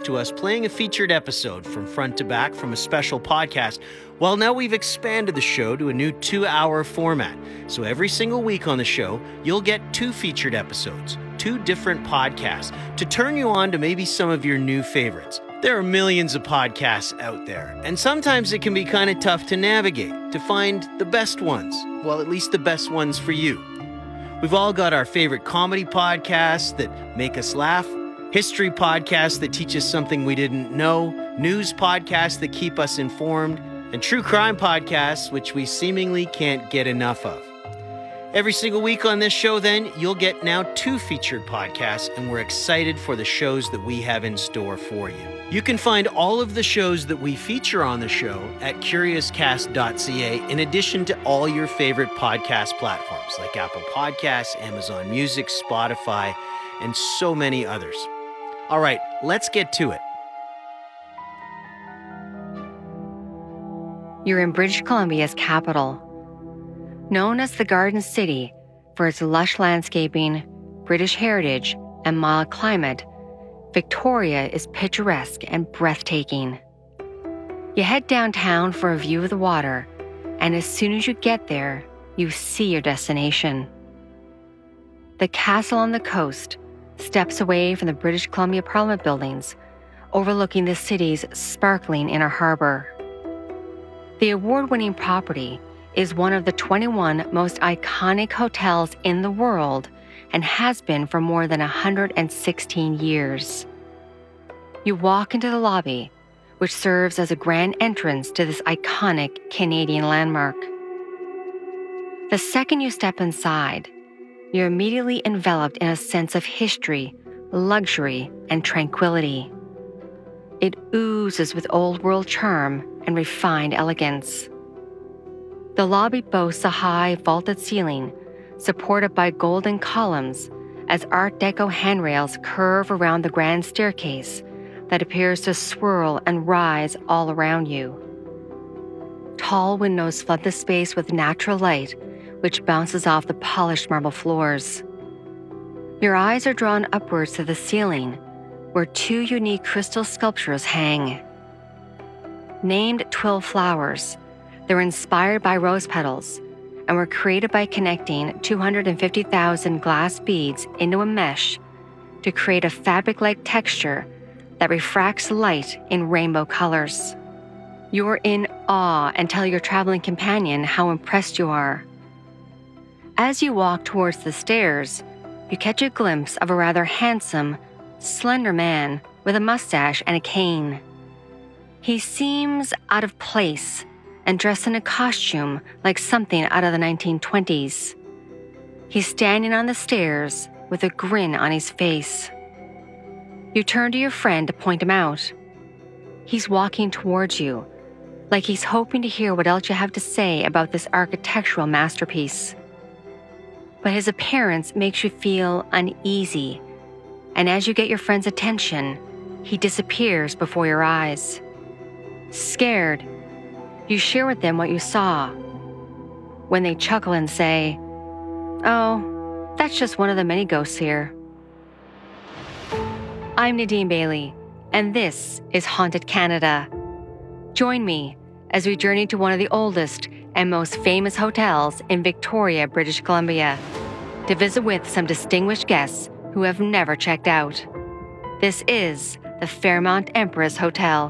to us playing a featured episode from front to back from a special podcast. Well, now we've expanded the show to a new 2-hour format. So every single week on the show, you'll get 2 featured episodes, 2 different podcasts to turn you on to maybe some of your new favorites. There are millions of podcasts out there, and sometimes it can be kind of tough to navigate, to find the best ones. Well, at least the best ones for you. We've all got our favorite comedy podcasts that make us laugh, history podcasts that teach us something we didn't know, news podcasts that keep us informed, and true crime podcasts which we seemingly can't get enough of. Every single week on this show, then, you'll get now 2 featured podcasts, and we're excited for the shows that we have in store for you. You can find all of the shows that we feature on the show at curiouscast.ca, in addition to all your favorite podcast platforms like Apple Podcasts, Amazon Music, Spotify, and so many others. All right, let's get to it. You're in British Columbia's capital. Known as the Garden City for its lush landscaping, British heritage, and mild climate, Victoria is picturesque and breathtaking. You head downtown for a view of the water, and as soon as you get there, you see your destination. The castle on the coast steps away from the British Columbia Parliament buildings, overlooking the city's sparkling inner harbor. The award-winning property is one of the 21 most iconic hotels in the world and has been for more than 116 years. You walk into the lobby, which serves as a grand entrance to this iconic Canadian landmark. The second you step inside, you're immediately enveloped in a sense of history, luxury, and tranquility. It oozes with old-world charm and refined elegance. The lobby boasts a high, vaulted ceiling, supported by golden columns as Art Deco handrails curve around the grand staircase that appears to swirl and rise all around you. Tall windows flood the space with natural light, which bounces off the polished marble floors. Your eyes are drawn upwards to the ceiling, where 2 unique crystal sculptures hang. Named Twill Flowers, they're inspired by rose petals and were created by connecting 250,000 glass beads into a mesh to create a fabric-like texture that refracts light in rainbow colors. You're in awe and tell your traveling companion how impressed you are. As you walk towards the stairs, you catch a glimpse of a rather handsome, slender man with a mustache and a cane. He seems out of place and dressed in a costume like something out of the 1920s. He's standing on the stairs with a grin on his face. You turn to your friend to point him out. He's walking towards you, like he's hoping to hear what else you have to say about this architectural masterpiece. But his appearance makes you feel uneasy, and as you get your friend's attention, he disappears before your eyes. Scared, you share with them what you saw. When they chuckle and say, "Oh, that's just one of the many ghosts here." I'm Nadine Bailey, and this is Haunted Canada. Join me as we journey to one of the oldest and most famous hotels in Victoria, British Columbia, to visit with some distinguished guests who have never checked out. This is the Fairmont Empress Hotel.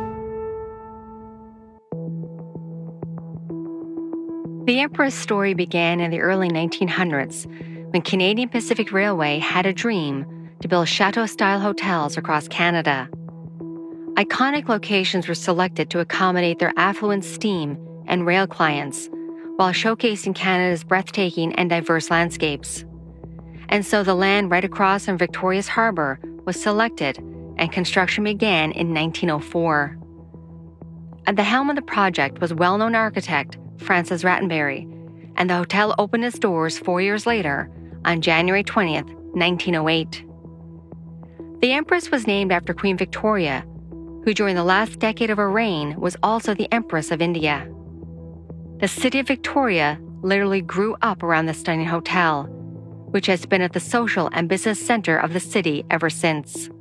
The Empress story began in the early 1900s when Canadian Pacific Railway had a dream to build chateau-style hotels across Canada. Iconic locations were selected to accommodate their affluent steam and rail clients while showcasing Canada's breathtaking and diverse landscapes. And so the land right across from Victoria's Harbour was selected and construction began in 1904. At the helm of the project was well-known architect Francis Rattenbury, and the hotel opened its doors 4 years later on January 20th, 1908. The Empress was named after Queen Victoria, who during the last decade of her reign was also the Empress of India. The city of Victoria literally grew up around the stunning hotel, which has been at the social and business center of the city ever since.